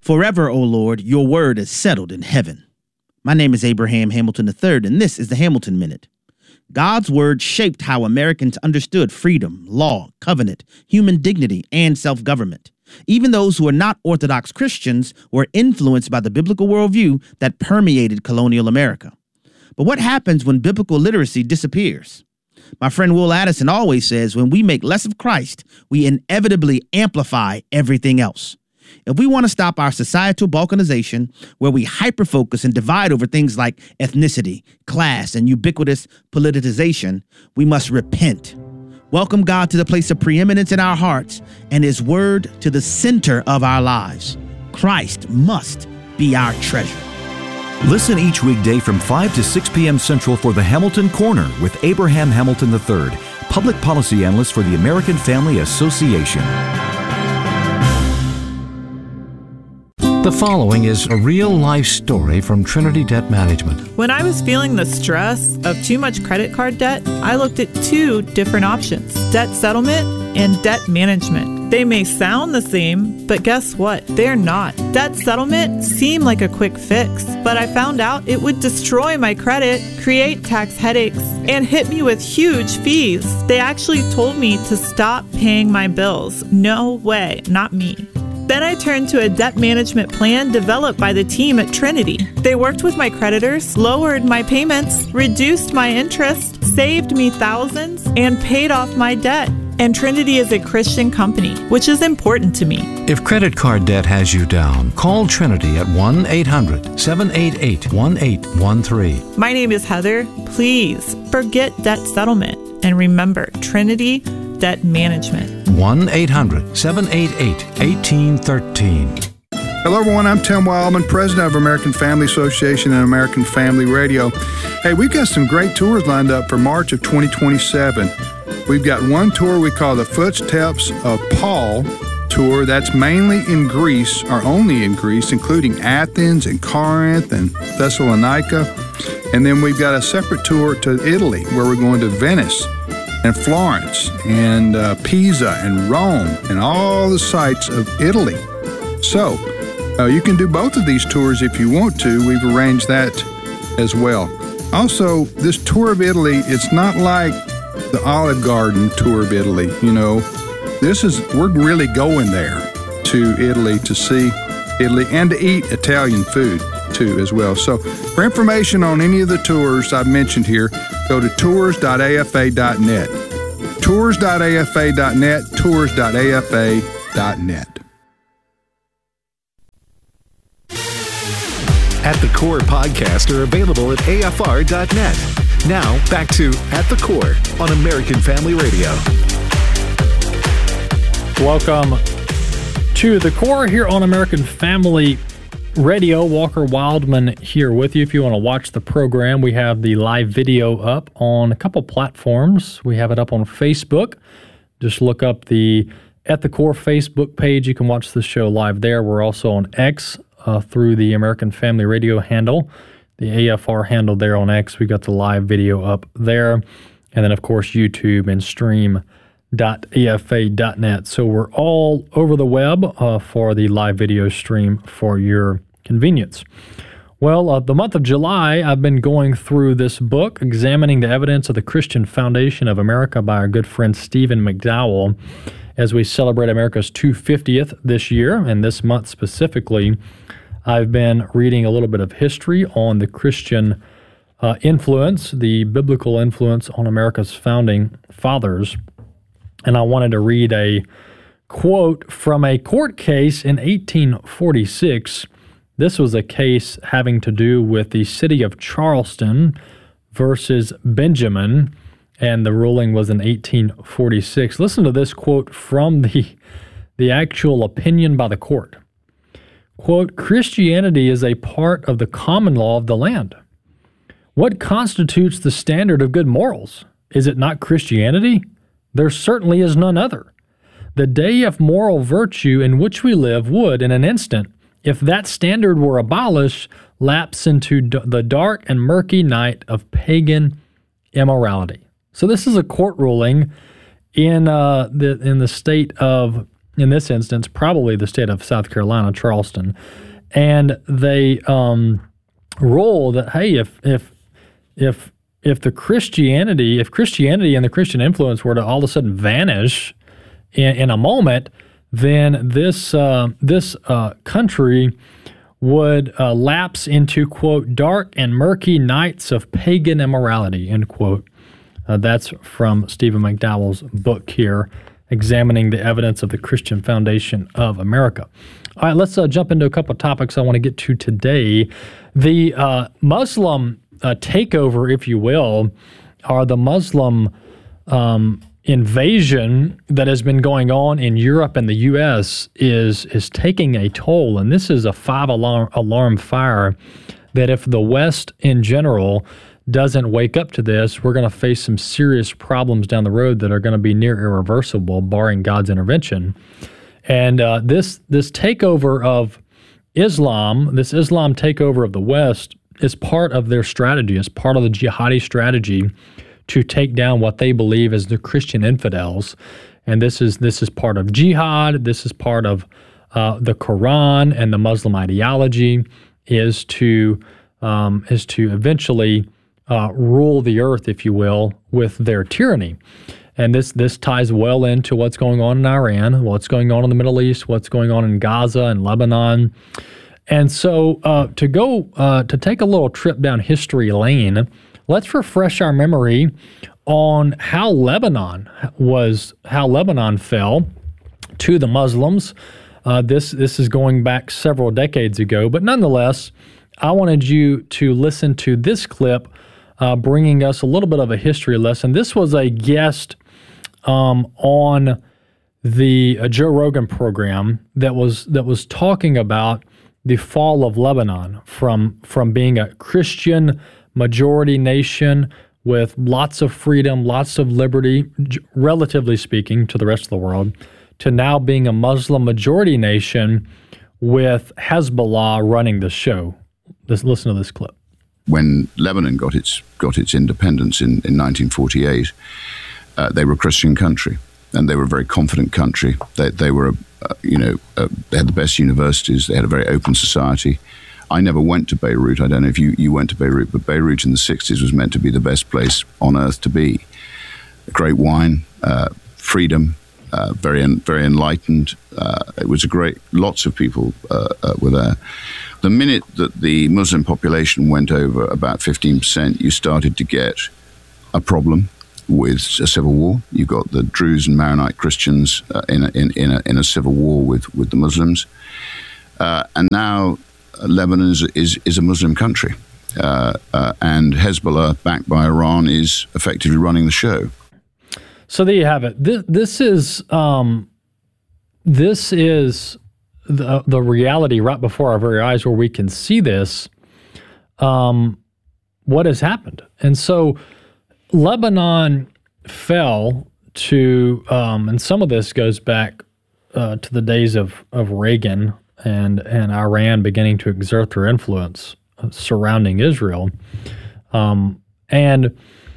Forever, O Lord, your word is settled in heaven. My name is Abraham Hamilton III, and this is the Hamilton Minute. God's word shaped how Americans understood freedom, law, covenant, human dignity, and self-government. Even those who are not Orthodox Christians were influenced by the biblical worldview that permeated colonial America. But what happens when biblical literacy disappears? My friend Will Addison always says, when we make less of Christ, we inevitably amplify everything else. If we want to stop our societal balkanization, where we hyper-focus and divide over things like ethnicity, class, and ubiquitous politicization, we must repent. Welcome God to the place of preeminence in our hearts and His word to the center of our lives. Christ must be our treasure. Listen each weekday from 5 to 6 p.m. Central for the Hamilton Corner with Abraham Hamilton III, Public Policy Analyst for the American Family Association. The following is a real-life story from Trinity Debt Management. When I was feeling the stress of too much credit card debt, I looked at two different options: debt settlement and debt management. They may sound the same, but guess what? They're not. Debt settlement seemed like a quick fix, but I found out it would destroy my credit, create tax headaches, and hit me with huge fees. They actually told me to stop paying my bills. No way, not me. Then I turned to a debt management plan developed by the team at Trinity. They worked with my creditors, lowered my payments, reduced my interest, saved me thousands, and paid off my debt. And Trinity is a Christian company, which is important to me. If credit card debt has you down, call Trinity at 1-800-788-1813. My name is Heather. Please forget debt settlement and remember Trinity Debt Management. 1-800-788-1813. Hello, everyone. I'm Tim Wildman, president of American Family Association and American Family Radio. Hey, we've got some great tours lined up for March of 2027. We've got one tour we call the Footsteps of Paul tour. That's mainly in Greece, or only in Greece, including Athens and Corinth and Thessalonica. And then we've got a separate tour to Italy, where we're going to Venice and Florence and Pisa and Rome and all the sites of Italy. So you can do both of these tours if you want to. We've arranged that as well. Also, this tour of Italy, it's not like the Olive Garden tour of Italy. You know, we're really going there to Italy to see Italy and to eat Italian food too as well. So for information on any of the tours I've mentioned here, go to tours.afa.net. Tours.afa.net, tours.afa.net. At the Core podcasts are available at afr.net. Now, back to At the Core on American Family Radio. Welcome to The Core here on American Family Radio. Walker Wildman here with you. If you want to watch the program, we have the live video up on a couple platforms. We have it up on Facebook. Just look up the At the Core Facebook page. You can watch the show live there. We're also on X through the American Family Radio handle, the AFR handle there on X. We got the live video up there. And then, of course, YouTube and stream.afa.net. So we're all over the web for the live video stream for your convenience. Well, the month of July, I've been going through this book, Examining the Evidence of the Christian Foundation of America by our good friend Stephen McDowell, as we celebrate America's 250th this year. And this month specifically, I've been reading a little bit of history on the Christian influence, the biblical influence on America's founding fathers. And I wanted to read a quote from a court case in 1846. This was a case having to do with the city of Charleston versus Benjamin, and the ruling was in 1846. Listen to this quote from the actual opinion by the court. Quote, "Christianity is a part of the common law of the land. What constitutes the standard of good morals? Is it not Christianity? There certainly is none other. The day of moral virtue in which we live would, in an instant, if that standard were abolished, lapse into the dark and murky night of pagan immorality." So this is a court ruling in the state of in this instance, probably the state of South Carolina, Charleston, and they rule that, hey, if Christianity and the Christian influence were to all of a sudden vanish in a moment, then this country would lapse into, quote, dark and murky nights of pagan immorality, end quote. That's from Stephen McDowell's book here, Examining the Evidence of the Christian Foundation of America. All right, let's jump into a couple of topics I want to get to today. The Muslim takeover, if you will, or the Muslim invasion that has been going on in Europe and the U.S. is taking a toll, and this is a five-alarm fire that if the West in general doesn't wake up to this, we're going to face some serious problems down the road that are going to be near irreversible, barring God's intervention. And this takeover of Islam, this Islam takeover of the West, is part of their strategy, is part of the jihadi strategy to take down what they believe is the Christian infidels. And this is part of jihad. This is part of the Quran and the Muslim ideology is to eventually rule the earth, if you will, with their tyranny. And this ties well into what's going on in Iran, what's going on in the Middle East, what's going on in Gaza and Lebanon. And so to take a little trip down history lane, let's refresh our memory on how Lebanon fell to the Muslims. This is going back several decades ago, but nonetheless, I wanted you to listen to this clip bringing us a little bit of a history lesson. This was a guest on the Joe Rogan program that was talking about the fall of Lebanon from being a Christian majority nation with lots of freedom, lots of liberty, relatively speaking, to the rest of the world, to now being a Muslim majority nation with Hezbollah running the show. Listen to this clip. When Lebanon got its independence in 1948, they were a Christian country, and they were a very confident country. They were, they had the best universities. They had a very open society. I never went to Beirut. I don't know if you went to Beirut, but Beirut in the 60s was meant to be the best place on earth to be. Great wine, freedom, very enlightened. It was lots of people were there. The minute that the Muslim population went over about 15%, you started to get a problem with a civil war. You got the Druze and Maronite Christians in a civil war with the Muslims, and now Lebanon is a Muslim country, and Hezbollah, backed by Iran, is effectively running the show. So there you have it. This is the reality right before our very eyes, where we can see this. What has happened, and so Lebanon fell to, and some of this goes back to the days of Reagan and Iran beginning to exert their influence surrounding Israel. But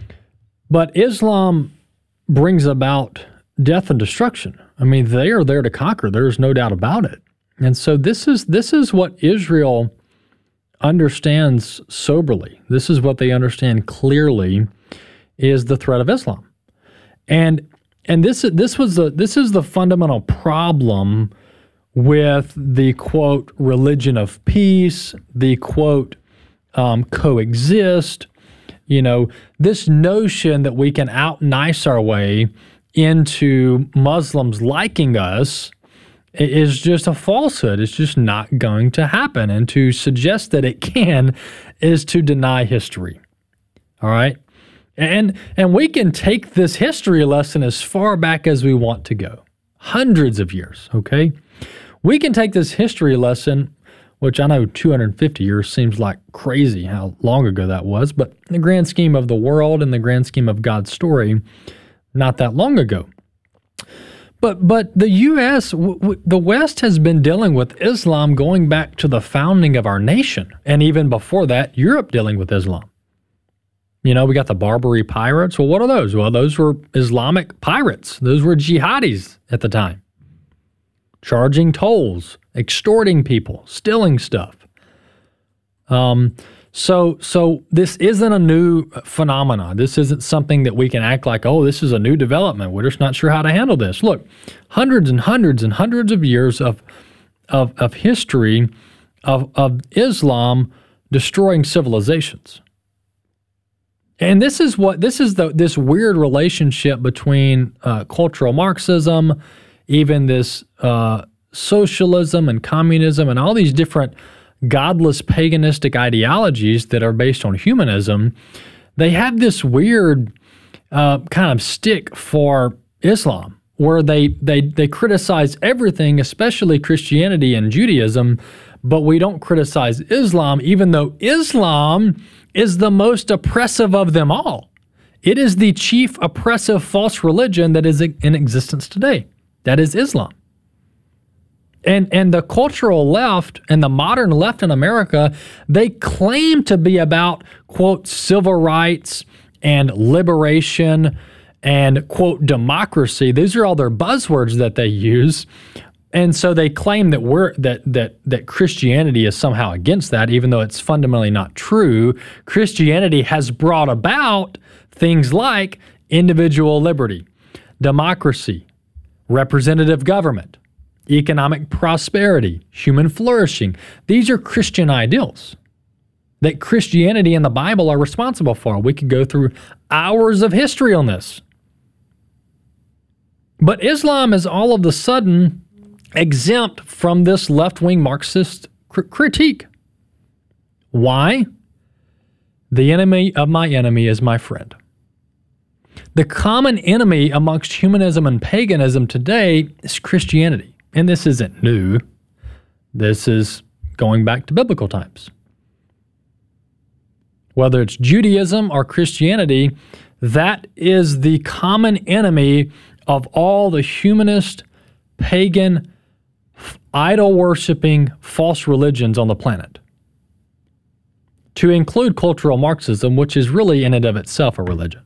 Islam brings about death and destruction. I mean, they are there to conquer. There's no doubt about it. And so this is what Israel understands soberly. This is what they understand clearly is the threat of Islam. And this is the fundamental problem with the, quote, religion of peace, the, quote, coexist, this notion that we can out-nice our way into Muslims liking us is just a falsehood. It's just not going to happen. And to suggest that it can is to deny history. All right? And we can take this history lesson as far back as we want to go. Hundreds of years, okay? We can take this history lesson, which I know 250 years seems like crazy how long ago that was, but in the grand scheme of the world and the grand scheme of God's story, not that long ago. But the U.S., the West has been dealing with Islam going back to the founding of our nation, and even before that, Europe dealing with Islam. We got the Barbary pirates. Well, what are those? Well, those were Islamic pirates. Those were jihadis at the time. charging tolls, extorting people, stealing stuff. So this isn't a new phenomenon. This isn't something that we can act like, oh, this is a new development. We're just not sure how to handle this. Look, hundreds and hundreds and hundreds of years of history of Islam destroying civilizations. And this is this weird relationship between cultural Marxism, even this socialism and communism and all these different godless paganistic ideologies that are based on humanism. They have this weird kind of stick for Islam, where they criticize everything, especially Christianity and Judaism, but we don't criticize Islam, even though Islam is the most oppressive of them all. It is the chief oppressive false religion that is in existence today. That is Islam. And the cultural left and the modern left in America, they claim to be about, quote, civil rights and liberation and, quote, democracy. These are all their buzzwords that they use. And so they claim that that Christianity is somehow against that, even though it's fundamentally not true. Christianity has brought about things like individual liberty, democracy, representative government, economic prosperity, human flourishing. These are Christian ideals that Christianity and the Bible are responsible for. We could go through hours of history on this. But Islam is all of a sudden exempt from this left-wing Marxist critique. Why? The enemy of my enemy is my friend. The common enemy amongst humanism and paganism today is Christianity. And this isn't new. This is going back to biblical times. Whether it's Judaism or Christianity, that is the common enemy of all the humanist, pagan, idol-worshiping false religions on the planet. To include cultural Marxism, which is really in and of itself a religion.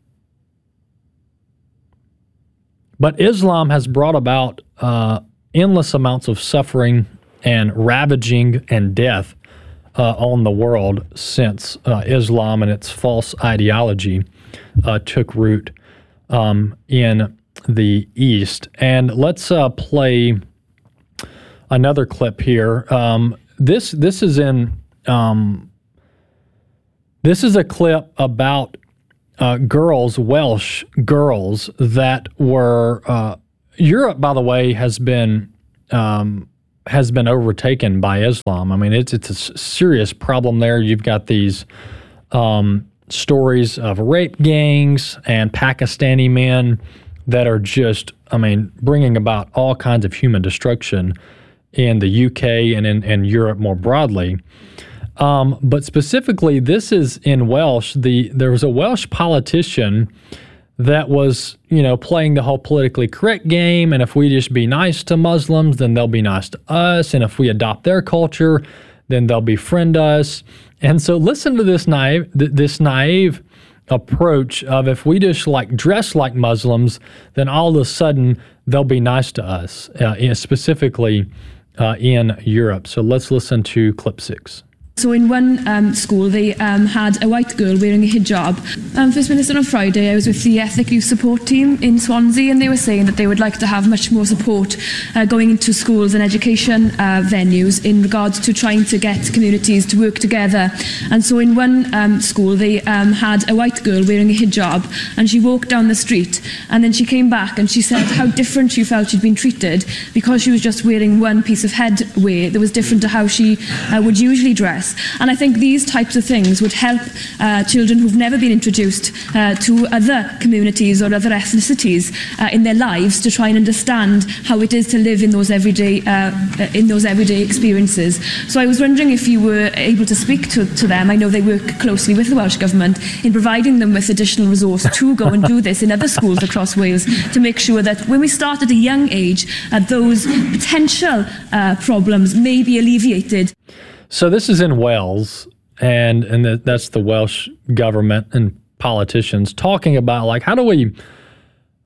But Islam has brought about endless amounts of suffering and ravaging and death on the world since Islam and its false ideology took root in the East. And let's play another clip here. This is a clip about Welsh girls that were Europe, by the way, has been overtaken by Islam. I mean, it's a serious problem there. You've got these stories of rape gangs and Pakistani men that are just, bringing about all kinds of human destruction in the UK and in Europe more broadly. But specifically, this is in Welsh. There was a Welsh politician that was, playing the whole politically correct game. And if we just be nice to Muslims, then they'll be nice to us. And if we adopt their culture, then they'll befriend us. And so listen to this naive approach of if we just dress like Muslims, then all of a sudden they'll be nice to us, specifically in Europe. So let's listen to clip 6. So in one school, they had a white girl wearing a hijab. First Minister, on Friday, I was with the Ethnic Youth Support Team in Swansea, and they were saying that they would like to have much more support going into schools and education venues in regards to trying to get communities to work together. And so in one school, they had a white girl wearing a hijab, and she walked down the street, and then she came back and she said how different she felt she'd been treated because she was just wearing one piece of headwear that was different to how she would usually dress. And I think these types of things would help children who've never been introduced to other communities or other ethnicities in their lives to try and understand how it is to live in those everyday experiences. So I was wondering if you were able to speak to them. I know they work closely with the Welsh Government in providing them with additional resource to go and do this in other schools across Wales to make sure that when we start at a young age, those potential problems may be alleviated. So this is in Wales, and that's the Welsh government and politicians talking about how do we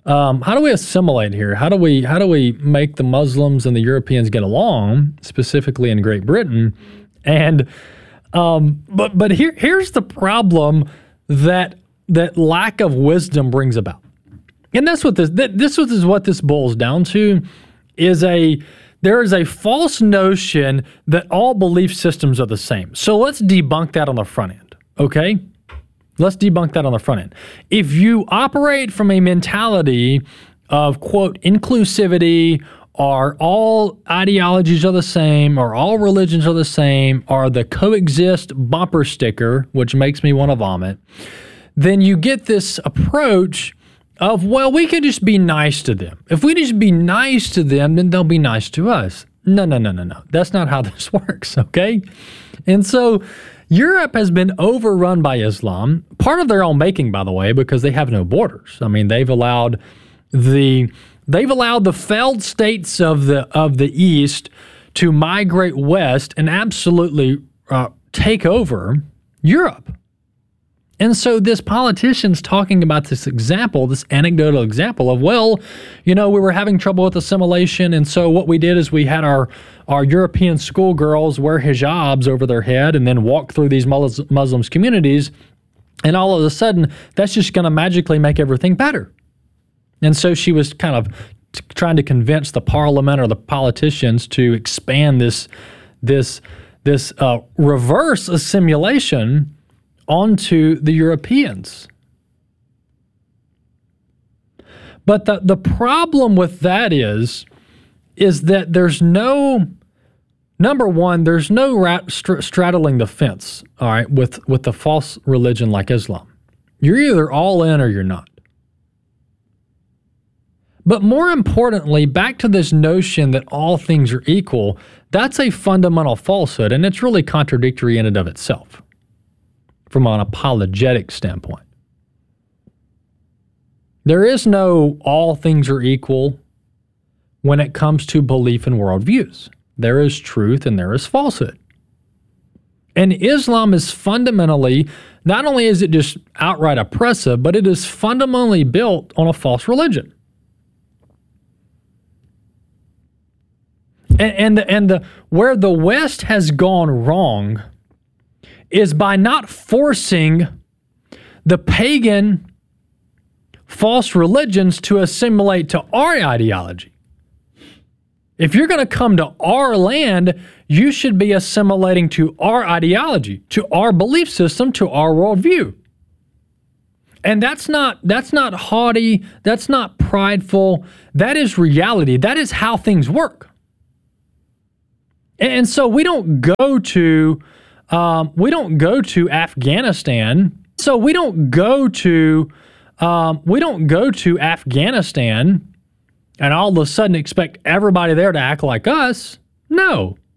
How do we assimilate here? How do we make the Muslims and the Europeans get along, specifically in Great Britain? And but here's the problem that lack of wisdom brings about, and that's what this is what this boils down to. There is a false notion that all belief systems are the same. So let's debunk that on the front end, okay? Let's debunk that on the front end. If you operate from a mentality of, quote, inclusivity, or all ideologies are the same, or all religions are the same, or the coexist bumper sticker, which makes me want to vomit, then you get this approach of, well, we could just be nice to them. If we just be nice to them, then they'll be nice to us. No. That's not how this works, okay? And so Europe has been overrun by Islam, part of their own making, by the way, because they have no borders. I mean, they've allowed the failed states of the East to migrate west and absolutely take over Europe. And so this politician's talking about this example, this anecdotal example of, well, we were having trouble with assimilation, and so what we did is we had our European schoolgirls wear hijabs over their head and then walk through these Muslims communities, and all of a sudden, that's just going to magically make everything better. And so she was kind of trying to convince the parliament or the politicians to expand this reverse assimilation onto the Europeans. But the problem with that is that there's no, number one, there's no straddling the fence, all right, with a false religion like Islam. You're either all in or you're not. But more importantly, back to this notion that all things are equal, that's a fundamental falsehood, and it's really contradictory in and of itself from an apologetic standpoint. There is no all things are equal when it comes to belief and worldviews. There is truth and there is falsehood. And Islam is fundamentally, not only is it just outright oppressive, but it is fundamentally built on a false religion. And where the West has gone wrong is by not forcing the pagan false religions to assimilate to our ideology. If you're going to come to our land, you should be assimilating to our ideology, to our belief system, to our worldview. And that's not haughty, that's not prideful, that is reality. That is how things work. And so we don't go to Afghanistan. So we don't go to Afghanistan and all of a sudden expect everybody there to act like us. No,